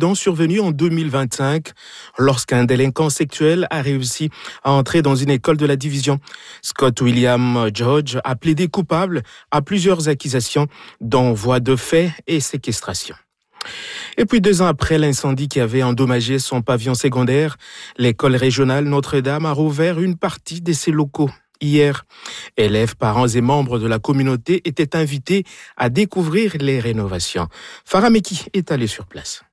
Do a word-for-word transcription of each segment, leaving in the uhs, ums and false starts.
incident survenu en deux mille vingt-cinq lorsqu'un délinquant sexuel a réussi à entrer dans une école de la division. Scott William George a plaidé coupable à plusieurs accusations, dont voies de fait et séquestration. Et puis deux ans après l'incendie qui avait endommagé son pavillon secondaire, l'école régionale Notre-Dame a rouvert une partie de ses locaux. Hier, élèves, parents et membres de la communauté étaient invités à découvrir les rénovations. Farah Meki est allé sur place.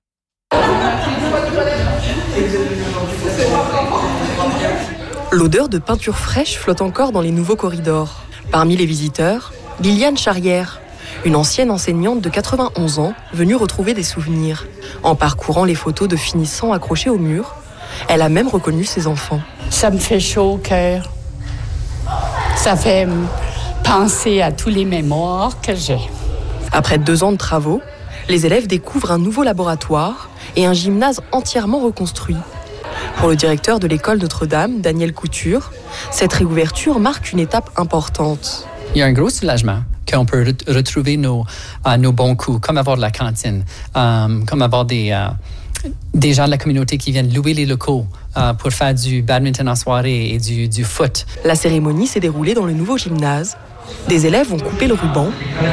L'odeur de peinture fraîche flotte encore dans les nouveaux corridors. Parmi les visiteurs, Liliane Charrière, une ancienne enseignante de quatre-vingt-onze ans, venue retrouver des souvenirs. En parcourant les photos de finissants accrochées au mur, elle a même reconnu ses enfants. Ça me fait chaud au cœur. Ça fait penser à tous les mémoires que j'ai. Après deux ans de travaux, les élèves découvrent un nouveau laboratoire et un gymnase entièrement reconstruit. Pour le directeur de l'école Notre-Dame, Daniel Couture, cette réouverture marque une étape importante. Il y a un gros soulagement qu'on peut re- retrouver nos, uh, nos bons coups, comme avoir de la cantine, um, comme avoir des, uh, des gens de la communauté qui viennent louer les locaux uh, pour faire du badminton en soirée et du, du foot. La cérémonie s'est déroulée dans le nouveau gymnase. Des élèves ont coupé le ruban.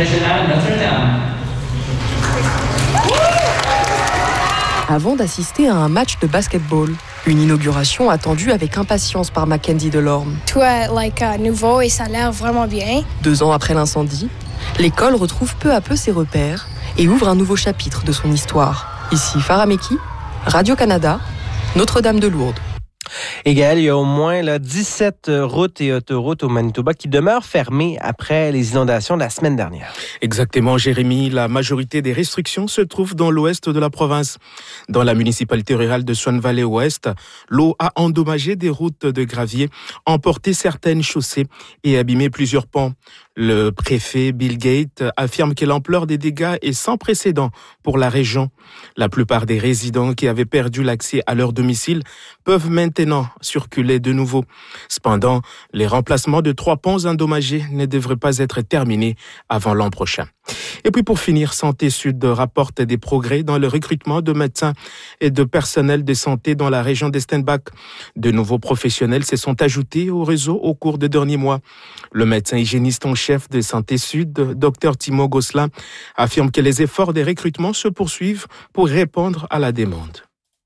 Avant d'assister à un match de basketball. Une inauguration attendue avec impatience par Mackenzie Delorme. Tout est like, uh, nouveau et ça a l'air vraiment bien. Deux ans après l'incendie, l'école retrouve peu à peu ses repères et ouvre un nouveau chapitre de son histoire. Ici Farah Meki, Radio-Canada, Notre-Dame de Lourdes. Et Gaël, il y a au moins là, dix-sept routes et autoroutes au Manitoba qui demeurent fermées après les inondations de la semaine dernière. Exactement, Jérémy. La majorité des restrictions se trouvent dans l'ouest de la province. Dans la municipalité rurale de Swan Valley Ouest, l'eau a endommagé des routes de gravier, emporté certaines chaussées et abîmé plusieurs ponts. Le préfet Bill Gates affirme que l'ampleur des dégâts est sans précédent pour la région. La plupart des résidents qui avaient perdu l'accès à leur domicile peuvent maintenant circuler de nouveau. Cependant, les remplacements de trois ponts endommagés ne devraient pas être terminés avant l'an prochain. Et puis pour finir, Santé Sud rapporte des progrès dans le recrutement de médecins et de personnel de santé dans la région d'Estenbach. De nouveaux professionnels se sont ajoutés au réseau au cours des derniers mois. Le médecin hygiéniste en chef de Santé Sud, Dr Timo Gosselin, affirme que les efforts de recrutement se poursuivent pour répondre à la demande.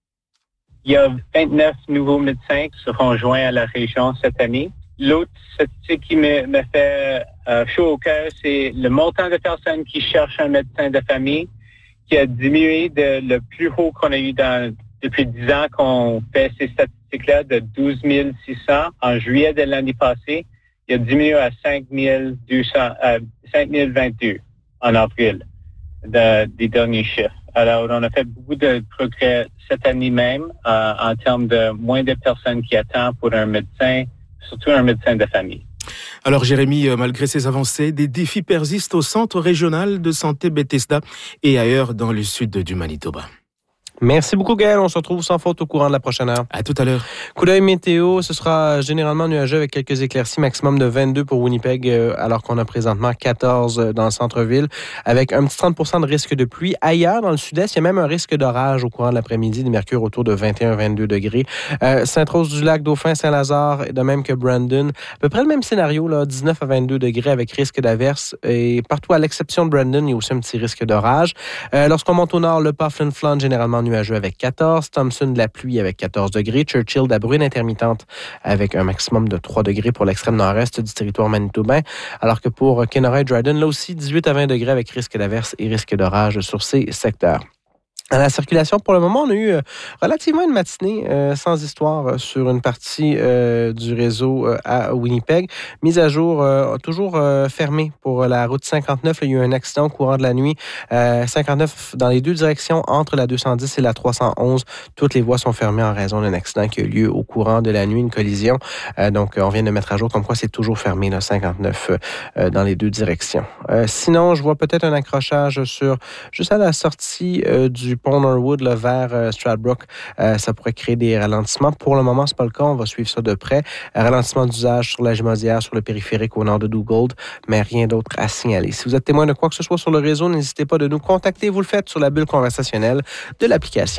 Il y a vingt-neuf nouveaux médecins qui seront joints à la région cette année. L'autre statistique qui me, me fait euh, chaud au cœur, c'est le montant de personnes qui cherchent un médecin de famille qui a diminué de le plus haut qu'on a eu dans, depuis dix ans qu'on fait ces statistiques-là, de douze mille six cents en juillet de l'année passée. Il a diminué à cinq mille deux cents, euh, cinq mille vingt-deux en avril de, des derniers chiffres. Alors, on a fait beaucoup de progrès cette année même euh, en termes de moins de personnes qui attendent pour un médecin, surtout un médecin de famille. Alors Jérémy, malgré ces avancées, des défis persistent au Centre régional de santé Bethesda et ailleurs dans le sud du Manitoba. Merci beaucoup, Gaël. On se retrouve sans faute au courant de la prochaine heure. À tout à l'heure. Coup d'œil météo, ce sera généralement nuageux avec quelques éclaircies, maximum de vingt-deux pour Winnipeg, euh, alors qu'on a présentement quatorze dans le centre-ville, avec un petit trente pour cent de risque de pluie. Ailleurs, dans le sud-est, il y a même un risque d'orage au courant de l'après-midi, des mercures autour de vingt et un à vingt-deux degrés. Euh, Sainte-Rose-du-Lac, Dauphin, Saint-Lazare, de même que Brandon. À peu près le même scénario, là, dix-neuf à vingt-deux degrés avec risque d'averse. Et partout, à l'exception de Brandon, il y a aussi un petit risque d'orage. Euh, lorsqu'on monte au nord, le Pas-Flin-Flon, généralement nuageux avec quatorze. Thompson, de la pluie avec quatorze degrés. Churchill, de la bruine intermittente avec un maximum de trois degrés pour l'extrême nord-est du territoire manitobain. Alors que pour Kenora et Dryden, là aussi, dix-huit à vingt degrés avec risque d'averse et risque d'orage sur ces secteurs. À la circulation, pour le moment, on a eu euh, relativement une matinée euh, sans histoire euh, sur une partie euh, du réseau euh, à Winnipeg. Mise à jour, euh, toujours euh, fermée pour la route cinquante-neuf. Là, il y a eu un accident au courant de la nuit. Euh, cinquante-neuf dans les deux directions, entre la deux cent dix et la trois cent onze. Toutes les voies sont fermées en raison d'un accident qui a eu lieu au courant de la nuit, une collision. Euh, donc, on vient de mettre à jour comme quoi c'est toujours fermé, là, cinquante-neuf, euh, dans les deux directions. Euh, sinon, je vois peut-être un accrochage sur juste à la sortie euh, du pont Norwood là, vers euh, Stradbrook. Euh, ça pourrait créer des ralentissements. Pour le moment, ce n'est pas le cas. On va suivre ça de près. Un ralentissement d'usage sur la Gémosière, sur le périphérique au nord de Duggold, mais rien d'autre à signaler. Si vous êtes témoin de quoi que ce soit sur le réseau, n'hésitez pas de nous contacter. Vous le faites sur la bulle conversationnelle de l'application